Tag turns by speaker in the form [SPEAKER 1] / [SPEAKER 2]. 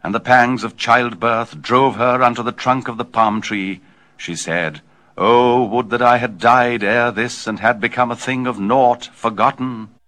[SPEAKER 1] and the pangs of childbirth drove her unto the trunk of the palm tree, she said, "Oh, would that I had died ere this, and had become a thing of naught, forgotten."